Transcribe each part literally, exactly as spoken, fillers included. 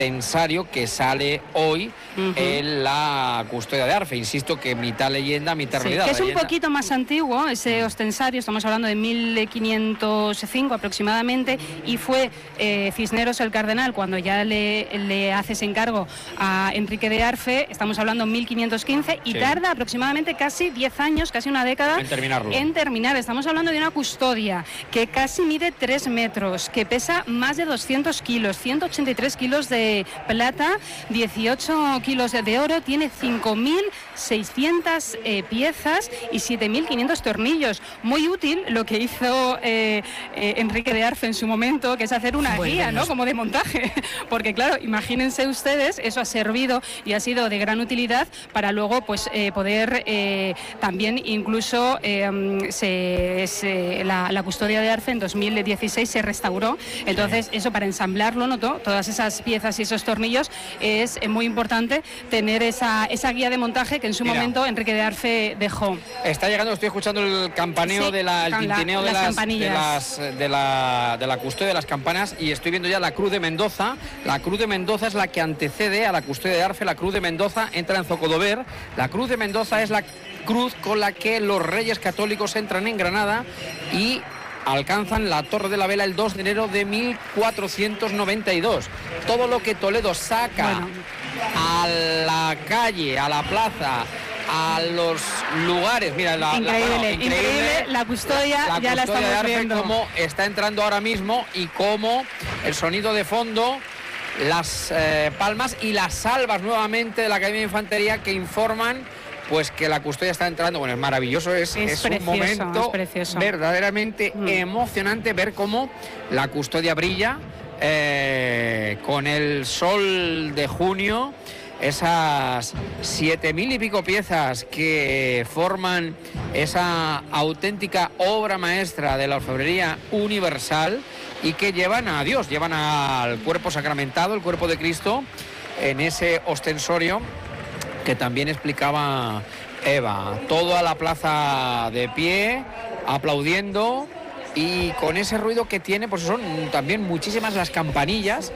ostensario que sale hoy uh-huh. en la custodia de Arfe. Insisto que mitad leyenda, mitad sí, realidad. Que es un leyenda... poquito más antiguo ese ostensario, estamos hablando de mil quinientos cinco aproximadamente, y fue eh, Cisneros el cardenal cuando ya le, le hace ese encargo a Enrique de Arfe, estamos hablando de mil quinientos quince, y sí. tarda aproximadamente casi diez años, casi una década en terminarlo. En terminar. Estamos hablando de una custodia que casi mide tres metros, que pesa más de doscientos kilos, ciento ochenta y tres kilos de plata, dieciocho kilos de oro, tiene cinco mil seiscientas eh, piezas y siete mil quinientos tornillos. Muy útil lo que hizo eh, eh, Enrique de Arfe en su momento, que es hacer una bueno, guía, ¿no? Como de montaje, porque claro, imagínense ustedes, eso ha servido y ha sido de gran utilidad para luego pues eh, poder eh, también incluso eh, se, se, la, la custodia de Arfe en dos mil dieciséis se restauró, entonces eso para ensamblarlo, ¿no? Todas esas piezas y esos tornillos es muy importante tener esa, esa guía de montaje que en su Mira, momento Enrique de Arfe dejó. Está llegando, estoy escuchando el campaneo sí, de la, el tintineo la, de, las las, de, las, de, la, de la custodia de las campanas, y estoy viendo ya la Cruz de Mendoza. La Cruz de Mendoza es la que antecede a la custodia de Arfe. La Cruz de Mendoza entra en Zocodover. La Cruz de Mendoza es la cruz con la que los Reyes Católicos entran en Granada y alcanzan la Torre de la Vela el dos de enero de mil cuatrocientos noventa y dos. Todo lo que Toledo saca bueno. a la calle, a la plaza, a los lugares, mira, la, increíble, la, bueno, increíble, increíble, la custodia la ya custodia la estamos de Arfe, viendo. Cómo está entrando ahora mismo y cómo el sonido de fondo, las eh, palmas y las salvas nuevamente de la Academia de Infantería que informan pues que la custodia está entrando. Bueno, es maravilloso, es, es, es precioso, un momento es precioso. verdaderamente mm. emocionante ver cómo la custodia brilla eh, con el sol de junio, esas siete mil y pico piezas que forman esa auténtica obra maestra de la orfebrería universal y que llevan a Dios, llevan al cuerpo sacramentado, el cuerpo de Cristo, en ese ostensorio que también explicaba Eva. Todo a la plaza de pie, aplaudiendo, y con ese ruido que tiene, pues son también muchísimas las campanillas,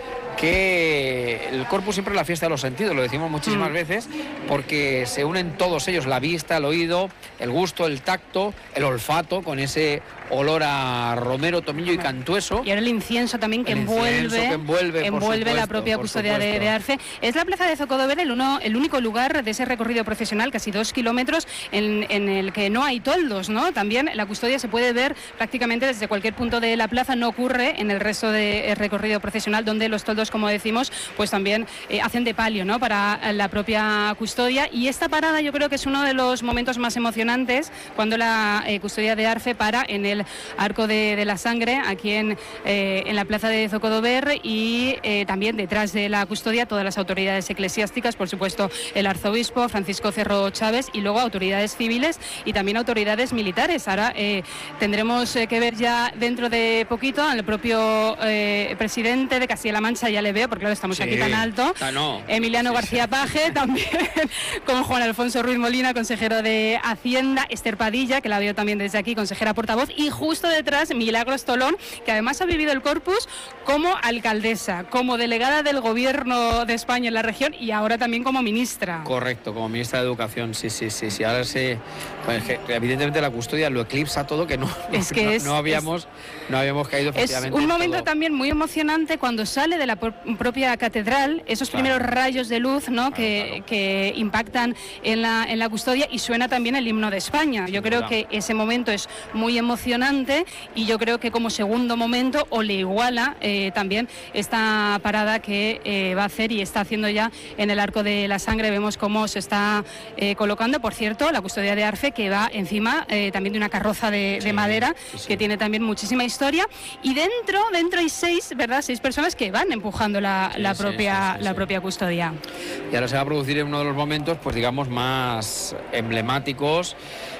que el Corpus siempre es la fiesta de los sentidos, lo decimos muchísimas mm. veces, porque se unen todos ellos, la vista, el oído, el gusto, el tacto, el olfato, con ese olor a romero, tomillo y cantueso. Y ahora el incienso también que el envuelve, que envuelve, envuelve supuesto, la propia custodia de, de Arfe. Es la plaza de Zocodover el, uno, el único lugar de ese recorrido profesional, casi dos kilómetros, en, en el que no hay toldos, ¿no? También la custodia se puede ver prácticamente desde cualquier punto de la plaza, no ocurre en el resto del recorrido procesional, donde los toldos, como decimos, pues también eh, hacen de palio, ¿no? Para la propia custodia. Y esta parada yo creo que es uno de los momentos más emocionantes, cuando la eh, custodia de Arfe para en el Arco de, de la Sangre, aquí en, eh, en la plaza de Zocodover, y eh, también detrás de la custodia todas las autoridades eclesiásticas, por supuesto el arzobispo Francisco Cerro Chávez, y luego autoridades civiles y también autoridades militares. Ahora eh, tendremos eh, que ver ya dentro de poquito al propio eh, presidente de Castilla-La Mancha, ya le veo, porque claro, estamos sí, aquí tan alto, ah, no. Emiliano sí, García sí. Paje, también con Juan Alfonso Ruiz Molina, consejero de Hacienda, Esther Padilla, que la veo también desde aquí, consejera portavoz, y justo detrás Milagros Tolón, que además ha vivido el Corpus como alcaldesa, como delegada del Gobierno de España en la región y ahora también como ministra. Correcto, como ministra de Educación, sí, sí, sí, sí. Ahora sí, pues, evidentemente la custodia lo eclipsa todo, que no, es que no, es, no habíamos, es, no habíamos caído efectivamente. Es un momento todo. también muy emocionante cuando sale de la propia catedral, esos claro. primeros rayos de luz, ¿no? Claro, que, claro. que impactan en la, en la custodia, y suena también el himno de España. Yo creo que ese momento es muy emocionante, y yo creo que como segundo momento o le iguala eh, también esta parada que eh, va a hacer y está haciendo ya en el Arco de la Sangre. Vemos cómo se está eh, colocando, por cierto, la custodia de Arfe, que va encima eh, también de una carroza de, sí, de madera, sí, sí. que tiene también muchísima historia, y dentro, dentro hay seis, ¿verdad? Seis personas que van empujando la, sí, la, propia, sí, sí, sí, la sí. propia custodia. Y ahora se va a producir en uno de los momentos, pues digamos, más emblemáticos,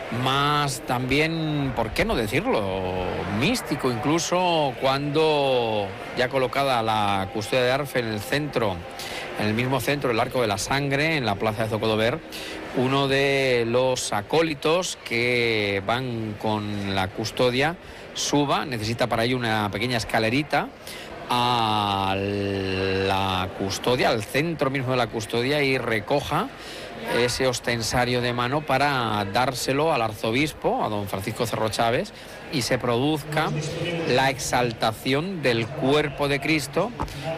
más también, ¿por qué no decirlo?, místico, incluso cuando ya colocada la custodia de Arfe en el centro, en el mismo centro del Arco de la Sangre, en la plaza de Zocodover, uno de los acólitos que van con la custodia suba, necesita para ello una pequeña escalerita a la custodia, al centro mismo de la custodia, y recoja ese ostensario de mano para dárselo al arzobispo, a don Francisco Cerro Chaves, y se produzca la exaltación del cuerpo de Cristo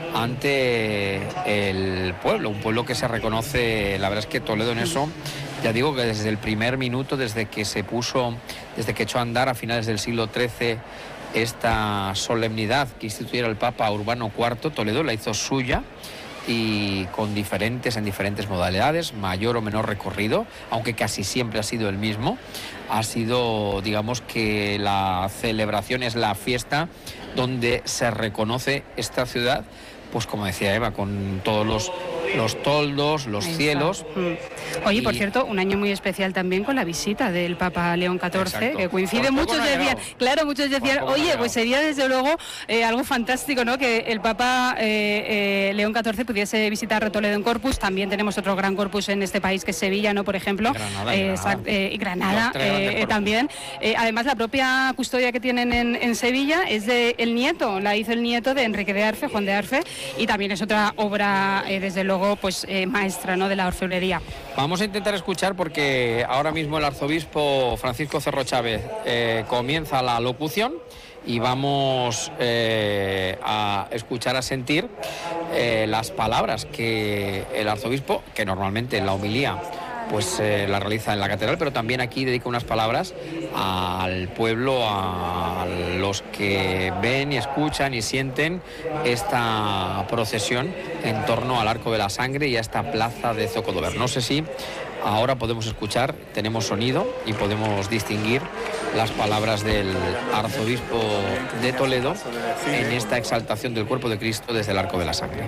ante el pueblo, un pueblo que se reconoce. La verdad es que Toledo en eso, ya digo que desde el primer minuto, desde que se puso, desde que echó a andar a finales del siglo trece esta solemnidad que instituyera el Papa Urbano cuarto, Toledo la hizo suya, y con diferentes, en diferentes modalidades, mayor o menor recorrido, aunque casi siempre ha sido el mismo. Ha sido, digamos que la celebración es la fiesta donde se reconoce esta ciudad, pues como decía Eva, con todos los, los toldos, los cielos. Mm. Oye, y... por cierto, un año muy especial también con la visita del Papa León catorce, exacto, que coincide. Muchos decían, claro, muchos decían, oye, pues sería desde luego eh, algo fantástico, ¿no?, que el Papa eh, eh, León catorce pudiese visitar Toledo en Corpus. También tenemos otro gran Corpus en este país, que es Sevilla, ¿no?, por ejemplo. Granada, y eh, Granada, eh, y Granada eh, eh, también. Eh, además, la propia custodia que tienen en, en Sevilla es de el nieto, la hizo el nieto de Enrique de Arfe, Juan de Arfe, y también es otra obra, eh, desde luego, pues eh, maestra, ¿no?, de la orfebrería. Vamos a intentar escuchar, porque ahora mismo el arzobispo Francisco Cerro Chaves eh, comienza la locución, y vamos eh, a escuchar, a sentir eh, las palabras que el arzobispo, que normalmente en la homilía pues eh, la realiza en la catedral, pero también aquí dedica unas palabras al pueblo, a los que ven y escuchan y sienten esta procesión en torno al Arco de la Sangre y a esta plaza de Zocodover. No sé si ahora podemos escuchar, tenemos sonido y podemos distinguir las palabras del arzobispo de Toledo en esta exaltación del cuerpo de Cristo desde el Arco de la Sangre.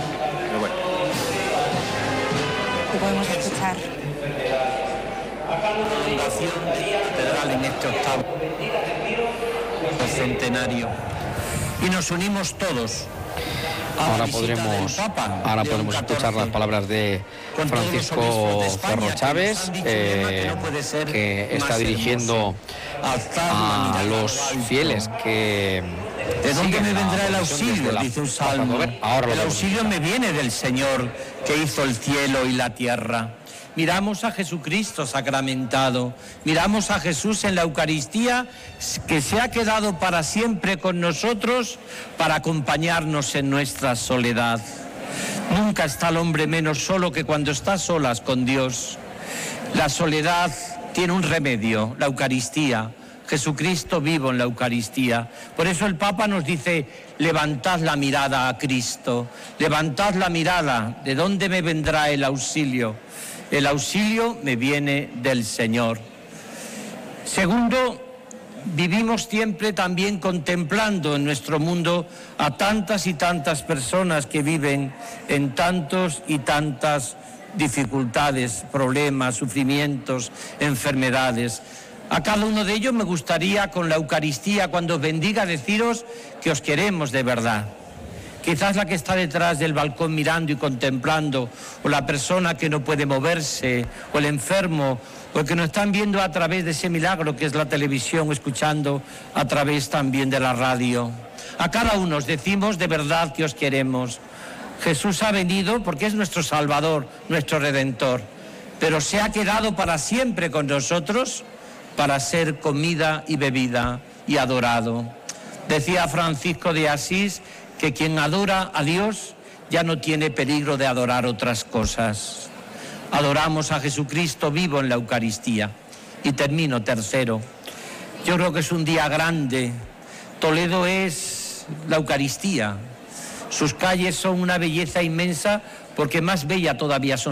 ¿Qué podemos escuchar? Fundación Catedral en este octavo centenario, y nos unimos todos. Ahora podremos, ahora podemos escuchar las palabras de Francisco Cerro Chaves, eh, que está dirigiendo a los fieles que... ¿De dónde me vendrá el auxilio?, dice un salmo. El auxilio me viene del Señor, que hizo el cielo y la tierra. Miramos a Jesucristo sacramentado, miramos a Jesús en la Eucaristía, que se ha quedado para siempre con nosotros para acompañarnos en nuestra soledad. Nunca está el hombre menos solo que cuando está a solas con Dios. La soledad tiene un remedio, la Eucaristía. Jesucristo vivo en la Eucaristía. Por eso el Papa nos dice, levantad la mirada a Cristo, levantad la mirada, ¿de dónde me vendrá el auxilio? El auxilio me viene del Señor. Segundo, vivimos siempre también contemplando en nuestro mundo a tantas y tantas personas que viven en tantos y tantas dificultades, problemas, sufrimientos, enfermedades. A cada uno de ellos me gustaría, con la Eucaristía, cuando os bendiga, deciros que os queremos de verdad. Quizás la que está detrás del balcón mirando y contemplando, o la persona que no puede moverse, o el enfermo, o el que nos están viendo a través de ese milagro que es la televisión, o escuchando a través también de la radio. A cada uno os decimos de verdad que os queremos. Jesús ha venido porque es nuestro Salvador, nuestro Redentor, pero se ha quedado para siempre con nosotros para ser comida y bebida y adorado. Decía Francisco de Asís que quien adora a Dios ya no tiene peligro de adorar otras cosas. Adoramos a Jesucristo vivo en la Eucaristía. Y termino, tercero. Yo creo que es un día grande. Toledo es la Eucaristía. Sus calles son una belleza inmensa, porque más bella todavía son